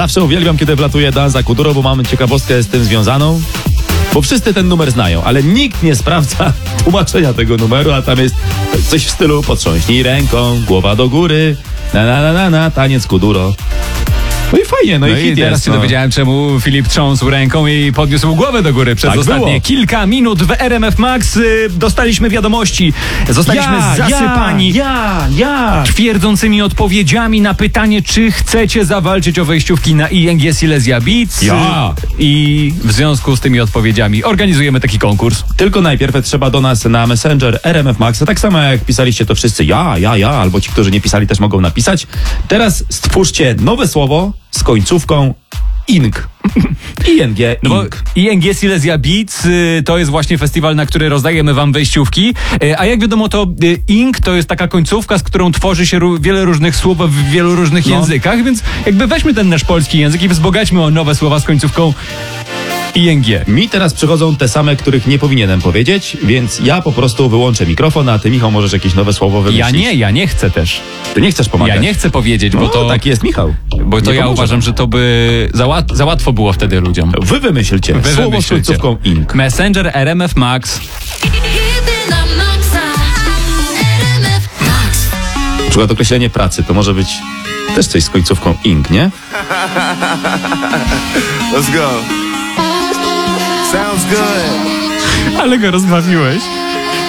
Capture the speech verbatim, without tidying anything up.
Zawsze uwielbiam, kiedy wlatuje Danza Kuduro, bo mamy ciekawostkę z tym związaną. Bo wszyscy ten numer znają, ale nikt nie sprawdza tłumaczenia tego numeru, a tam jest coś w stylu potrząśnij ręką, głowa do góry, na na na na, na taniec Kuduro. No i fajnie, no, No i i hit teraz jest, się no. dowiedziałem, czemu Filip trząsł ręką i podniósł głowę do góry przez Tak ostatnie było. kilka minut w R M F Max. Y, dostaliśmy wiadomości, zostaliśmy Ja, zasypani Ja, ja, twierdzącymi odpowiedziami na pytanie, czy chcecie zawalczyć o wejściówki na I N G Silesia Beats. Ja. I w związku z tymi odpowiedziami organizujemy taki konkurs. Tylko najpierw trzeba do nas na Messenger R M F Max, tak samo jak pisaliście to wszyscy ja, ja, ja, albo ci, którzy nie pisali, też mogą napisać. Teraz stwórzcie nowe słowo z końcówką ing. I N G, No bo ing. I N G Silesia Beats y, to jest właśnie festiwal, na który rozdajemy wam wejściówki. Y, a jak wiadomo, to y, ing to jest taka końcówka, z którą tworzy się ró- wiele różnych słów w wielu różnych No. językach, więc jakby weźmy ten nasz polski język i wzbogaćmy o nowe słowa z końcówką I N G. Mi teraz przychodzą te same, których nie powinienem powiedzieć, więc ja po prostu wyłączę mikrofon, a ty, Michał, możesz jakieś nowe słowo wymyślić. Ja nie, ja nie chcę też. Ty nie chcesz pomagać. Ja nie chcę powiedzieć, No, bo to, taki jest Michał. bo to Nie ja pomoże uważam, nam. że to by za, łat, za łatwo było wtedy ludziom. Wy wymyślcie Wy słowo wymyślcie. z końcówką ing. Messenger R M F Max. Na przykład określenie pracy to może być też coś z końcówką ing, nie? Let's go. Sounds good. Ale go rozbawiłeś.